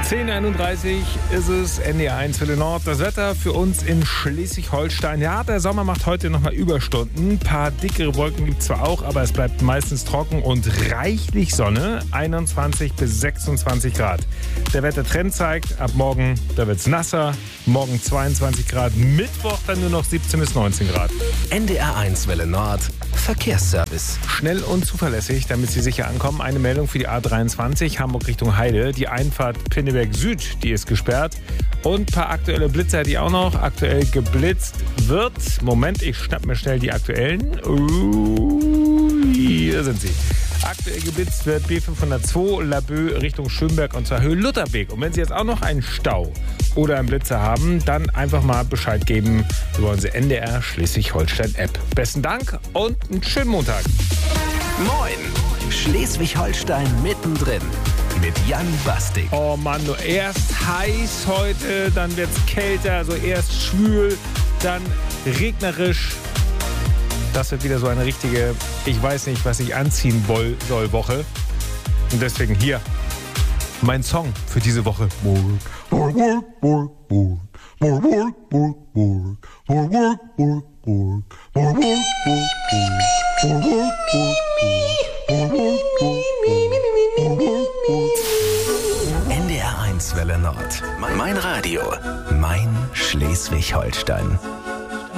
10:31 ist es, NDR 1 Welle Nord. Das Wetter für uns in Schleswig-Holstein. Ja, der Sommer macht heute nochmal Überstunden. Ein paar dickere Wolken gibt es zwar auch, aber es bleibt meistens trocken und reichlich Sonne. 21 bis 26 Grad. Der Wettertrend zeigt, ab morgen, da wird es nasser. Morgen 22 Grad, Mittwoch dann nur noch 17 bis 19 Grad. NDR 1 Welle Nord, Verkehrsservice. Schnell und zuverlässig, damit Sie sicher ankommen. Eine Meldung für die A23, Hamburg Richtung Heide. Die Einfahrt Pinneberg Süd, die ist gesperrt. Und ein paar aktuelle Blitzer, die auch noch aktuell geblitzt wird. Moment, ich schnapp mir schnell die aktuellen. Hier sind sie. Aktuell geblitzt wird B502 Laboe Richtung Schönberg und zur Höhe Lutherweg. Und wenn Sie jetzt auch noch einen Stau oder einen Blitzer haben, dann einfach mal Bescheid geben über unsere NDR Schleswig-Holstein-App. Besten Dank und einen schönen Montag. Moin! Schleswig-Holstein mittendrin mit Jan Bastik. Oh Mann, nur erst heiß heute, dann wird's kälter, also erst schwül, dann regnerisch. Das wird wieder so eine richtige, ich weiß nicht, was ich anziehen soll, Woche. Und deswegen hier mein Song für diese Woche. NDR 1 Welle Nord. Mein Radio. Mein Schleswig-Holstein.